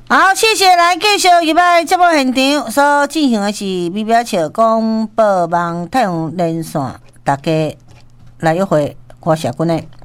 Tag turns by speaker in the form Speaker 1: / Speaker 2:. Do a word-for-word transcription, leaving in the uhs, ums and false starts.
Speaker 1: 好，谢谢来继续入来节目现场所进行的是美表笑广播网太阳连线，大家来约会我社群的。